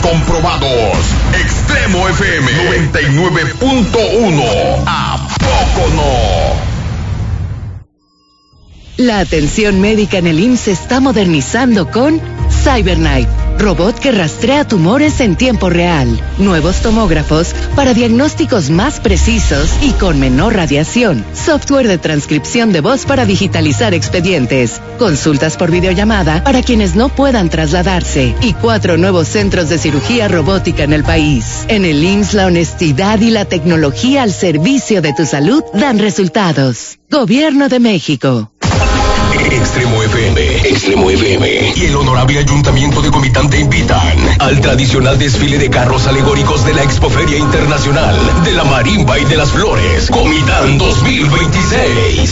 comprobados. Extremo FM 99.1. ¿A poco no? La atención médica en el IMSS se está modernizando con CyberKnife, robot que rastrea tumores en tiempo real, nuevos tomógrafos para diagnósticos más precisos y con menor radiación, software de transcripción de voz para digitalizar expedientes, consultas por videollamada para quienes no puedan trasladarse y 4 nuevos centros de cirugía robótica en el país. En el IMSS, la honestidad y la tecnología al servicio de tu salud dan resultados. Gobierno de México. Extremo FM y el Honorable Ayuntamiento de Comitán te invitan al tradicional desfile de carros alegóricos de la Expoferia Internacional de la Marimba y de las Flores, Comitán 2026.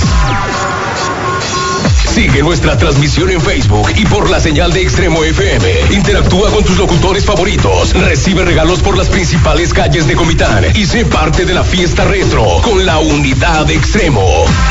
Sigue nuestra transmisión en Facebook y por la señal de Extremo FM. Interactúa con tus locutores favoritos. Recibe regalos por las principales calles de Comitán y sé parte de la fiesta retro con la unidad de Extremo.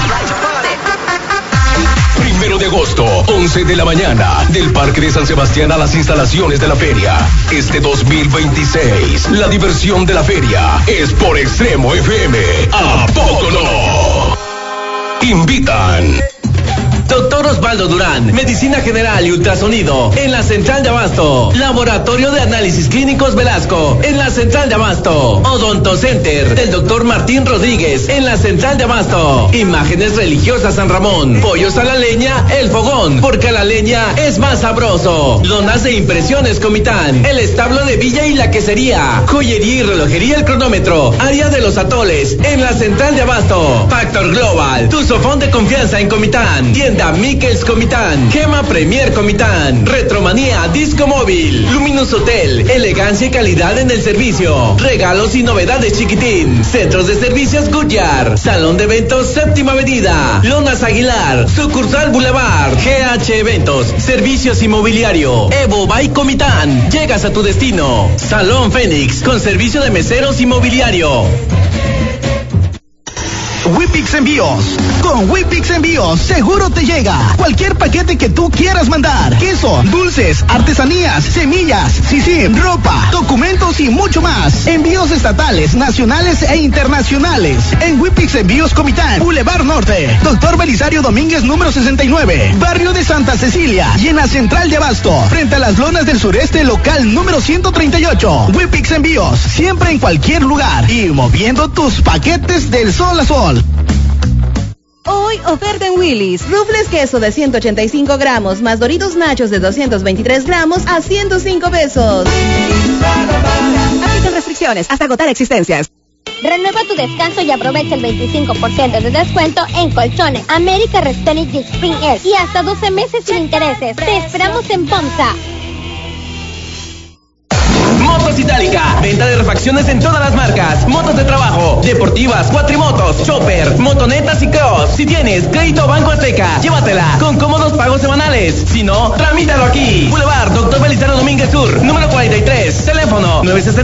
1 de agosto, 11 de la mañana, del Parque de San Sebastián a las instalaciones de la feria. Este 2026, la diversión de la feria es por Extremo FM. ¿A poco no? Invitan Doctor Osvaldo Durán, Medicina General y Ultrasonido, en la Central de Abasto. Laboratorio de Análisis Clínicos Velasco, en la Central de Abasto. Odonto Center, del Doctor Martín Rodríguez, en la Central de Abasto. Imágenes Religiosas San Ramón. Pollos a la leña, El Fogón, porque a la leña es más sabroso. Lonas de Impresiones Comitán, el establo de Villa y la Quesería. Joyería y relojería El Cronómetro, área de los Atoles, en la Central de Abasto. Factor Global, tu sofón de confianza en Comitán. Tienda Mikkels Comitán, Gema Premier Comitán, Retromanía Disco Móvil, Luminous Hotel, elegancia y calidad en el servicio, regalos y novedades Chiquitín, centros de servicios Goodyear, Salón de Eventos Séptima Avenida, Lonas Aguilar, sucursal Boulevard, GH Eventos, servicios inmobiliario, Evo by Comitán, llegas a tu destino, Salón Fénix, con servicio de meseros inmobiliario. Wipix Envíos. Con Wipix Envíos seguro te llega cualquier paquete que tú quieras mandar. Queso, dulces, artesanías, semillas, ropa, documentos y mucho más. Envíos estatales, nacionales e internacionales. En Wipix Envíos Comitán, Boulevard Norte, Doctor Belisario Domínguez número 69, Barrio de Santa Cecilia, y en la Central de Abasto, frente a las Lonas del Sureste, local número 138. Wipix Envíos, siempre en cualquier lugar y moviendo tus paquetes del sol a sol. Hoy, oferta en Willy's. Rufles queso de 185 gramos más Doritos Nachos de 223 gramos a 105 pesos. Aplican restricciones hasta agotar existencias. Renueva tu descanso y aprovecha el 25% de descuento en colchones, América Restonic y Spring Air y hasta 12 meses sin intereses. Te esperamos en Pomsa. Motos Itálica, venta de refacciones en todas las marcas, motos de trabajo, deportivas, cuatrimotos, chopper, motonetas y cross. Si tienes crédito Banco Azteca, llévatela con cómodos pagos semanales. Si no, tramítalo aquí. Boulevard Doctor Belisario Domínguez Sur, número 43, teléfono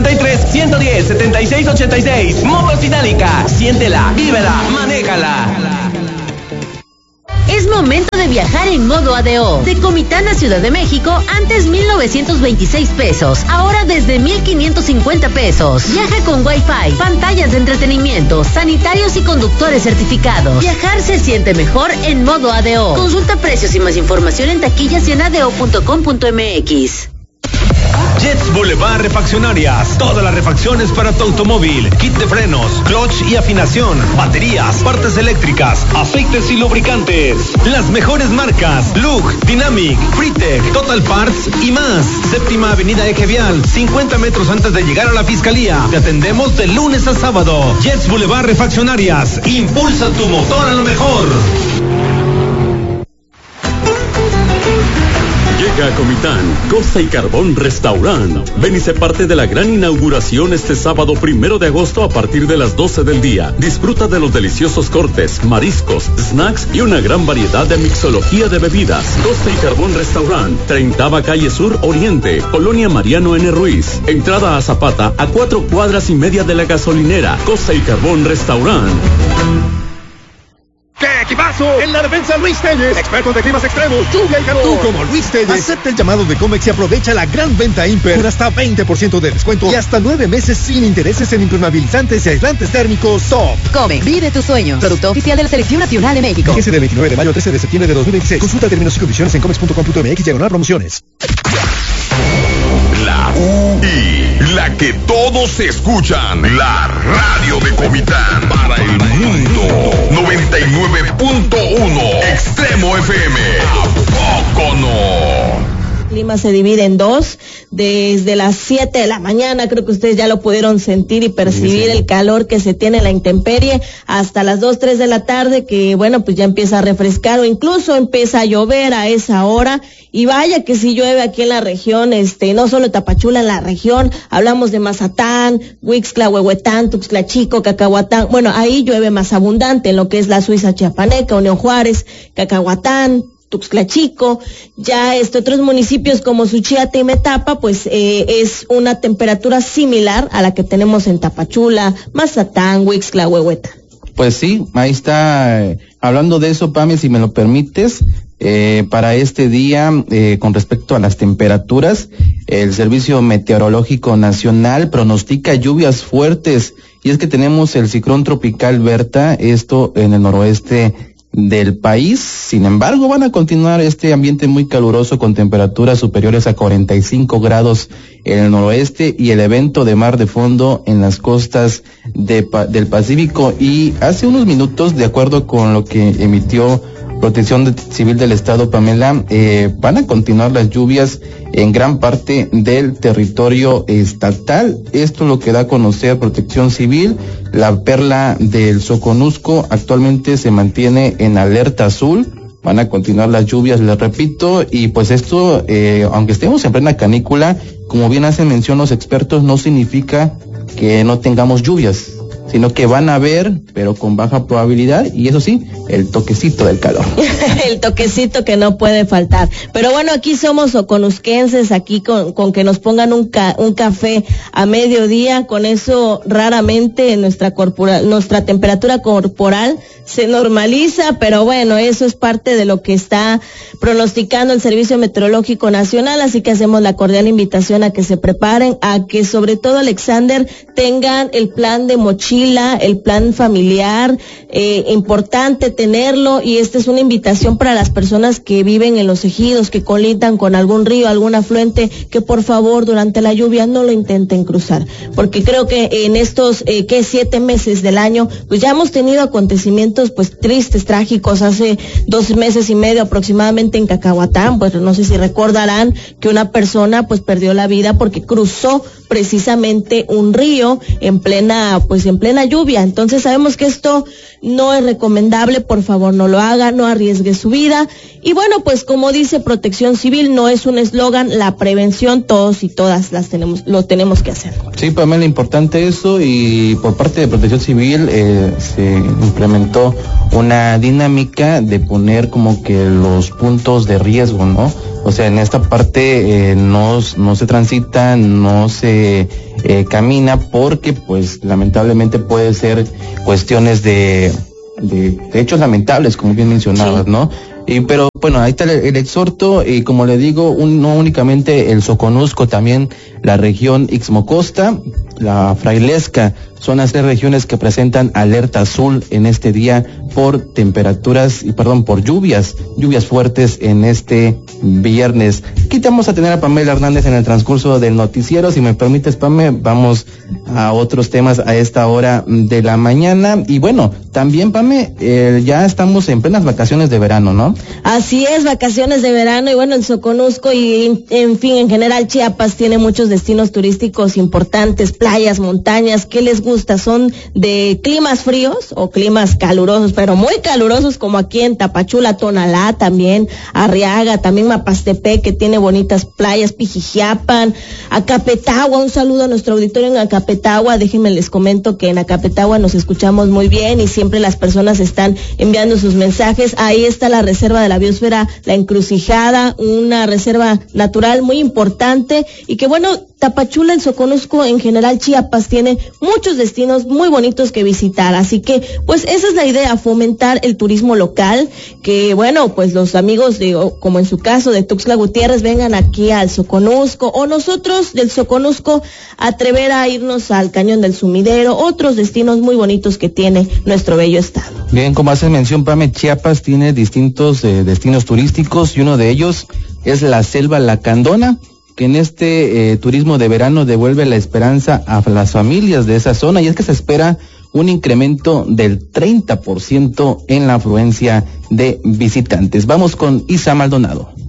963-110-7686. Motos Itálica, siéntela, vívela, manéjala. Es momento de viajar en modo ADO. De Comitán a Ciudad de México, antes 1,926 pesos, ahora desde 1,550 pesos. Viaja con Wi-Fi, pantallas de entretenimiento, sanitarios y conductores certificados. Viajar se siente mejor en modo ADO. Consulta precios y más información en taquillas y en ado.com.mx. Jets Boulevard Refaccionarias. Todas las refacciones para tu automóvil. Kit de frenos, clutch y afinación, baterías, partes eléctricas, aceites y lubricantes. Las mejores marcas: Look, Dynamic, Freetech, Total Parts y más. Séptima Avenida Eje Vial, 50 metros antes de llegar a la Fiscalía. Te atendemos de lunes a sábado. Jets Boulevard Refaccionarias. Impulsa tu motor a lo mejor. Llega a Comitán, Costa y Carbón Restaurant. Ven y sé parte de la gran inauguración este sábado 1 de agosto a partir de las 12 del día. Disfruta de los deliciosos cortes, mariscos, snacks y una gran variedad de mixología de bebidas. Costa y Carbón Restaurant, 30ª Calle Sur Oriente, Colonia Mariano N. Ruiz. Entrada a Zapata a 4 cuadras y media de la gasolinera. Costa y Carbón Restaurant. ¡Qué equipazo! En la defensa, Luis Telles, experto de climas extremos, lluvia y calor. Tú, como Luis Telles, acepta el llamado de Comex y aprovecha la gran venta Imper con hasta 20% de descuento y hasta 9 meses sin intereses en impermeabilizantes y aislantes térmicos Top. Comex, vive tu sueño. Producto oficial de la Selección Nacional de México. Fíjese del 29 de mayo al 13 de septiembre de 2016. Consulta términos y condiciones en comex.com.mx/promociones. La UI, la que todos escuchan, la radio de Comitán para el mundo. 99.1 Extremo FM. ¿A poco no? El clima se divide en dos, desde las 7 de la mañana, creo que ustedes ya lo pudieron sentir y percibir, el calor que se tiene en la intemperie, hasta las 2, 3 de la tarde, que bueno, pues ya empieza a refrescar o incluso empieza a llover a esa hora, y vaya que sí llueve aquí en la región, no solo Tapachula, en la región, hablamos de Mazatán, Huixtla, Huehuetán, Tuxtla Chico, Cacahuatán, bueno, ahí llueve más abundante en lo que es la Suiza Chiapaneca, Unión Juárez, Cacahuatán, Tuxtla Chico, ya otros municipios como Suchiate y Metapa, pues es una temperatura similar a la que tenemos en Tapachula, Mazatán, Huixtla, Huehuetán. Pues sí, ahí está, hablando de eso, Pame, si me lo permites, para este día, con respecto a las temperaturas, el Servicio Meteorológico Nacional pronostica lluvias fuertes, y es que tenemos el ciclón tropical Berta, esto en el noroeste del país. Sin embargo, van a continuar este ambiente muy caluroso con temperaturas superiores a 45 grados en el noroeste y el evento de mar de fondo en las costas del Pacífico. Y hace unos minutos, de acuerdo con lo que emitió Protección Civil del Estado, Pamela, van a continuar las lluvias en gran parte del territorio estatal. Esto es lo que da a conocer Protección Civil. La perla del Soconusco actualmente se mantiene en alerta azul. Van a continuar las lluvias, les repito, y pues esto, aunque estemos en plena canícula, como bien hacen mención los expertos, no significa que no tengamos lluvias, sino que van a haber, pero con baja probabilidad, y eso sí, el toquecito del calor. El toquecito que no puede faltar. Pero bueno, aquí somos soconusquenses, aquí con que nos pongan un café a mediodía, con eso raramente nuestra temperatura corporal se normaliza, pero bueno, eso es parte de lo que está pronosticando el Servicio Meteorológico Nacional, así que hacemos la cordial invitación a que se preparen, a que sobre todo, Alexander, tengan el plan de mochila, el plan familiar, importante tenerlo, y esta es una invitación para las personas que viven en los ejidos, que colindan con algún río, algún afluente, que por favor durante la lluvia no lo intenten cruzar, porque creo que en estos 7 meses del año, pues ya hemos tenido acontecimientos pues tristes, trágicos. Hace 2 meses y medio aproximadamente en Cacahuatán, pues no sé si recordarán que una persona pues perdió la vida porque cruzó precisamente un río en plena lluvia. Entonces sabemos que esto no es recomendable, por favor no lo haga, no arriesgue su vida. Y bueno, pues como dice Protección Civil, no es un eslogan, la prevención todos y todas lo tenemos que hacer. Sí, Pamela, importante eso, y por parte de Protección Civil se implementó una dinámica de poner como que los puntos de riesgo, ¿no? O sea, en esta parte no se transita, no se camina, porque pues lamentablemente puede ser cuestiones de hechos lamentables, como bien mencionabas, sí, ¿no? Pero bueno, ahí está el exhorto, y como le digo, no únicamente el Soconusco, también la región Ixmocosta, la Frailesca, son las 3 regiones que presentan alerta azul en este día por por lluvias fuertes en este viernes. Aquí vamos a tener a Pamela Hernández en el transcurso del noticiero. Si me permites, Pame, vamos a otros temas a esta hora de la mañana. Y bueno, también, Pame, ya estamos en plenas vacaciones de verano, ¿no? Así es, vacaciones de verano, y bueno, el Soconusco y en general Chiapas tiene muchos destinos turísticos importantes, playas, montañas. ¿Qué les gusta? ¿Son de climas fríos o climas calurosos, pero muy calurosos, como aquí en Tapachula, Tonalá, también Arriaga, también Mapastepec, que tiene bonitas playas, Pijijiapan, Acapetagua? Un saludo a nuestro auditorio en Acapetagua. Déjenme les comento que en Acapetagua nos escuchamos muy bien y siempre las personas están enviando sus mensajes. Ahí está la reserva de la biosfera La Encrucijada, una reserva natural muy importante, y que bueno, Tapachula, el Soconusco, en general Chiapas, tiene muchos destinos muy bonitos que visitar, así que pues esa es la idea, fomentar el turismo local, que bueno, pues los amigos, como en su caso de Tuxtla Gutiérrez, vengan aquí al Soconusco, o nosotros del Soconusco atrever a irnos al Cañón del Sumidero, otros destinos muy bonitos que tiene nuestro bello estado. Bien, como hace mención, Pame, Chiapas tiene distintos destinos turísticos y uno de ellos es la Selva Lacandona, que en este turismo de verano devuelve la esperanza a las familias de esa zona, y es que se espera un incremento del 30% en la afluencia de visitantes. Vamos con Isa Maldonado.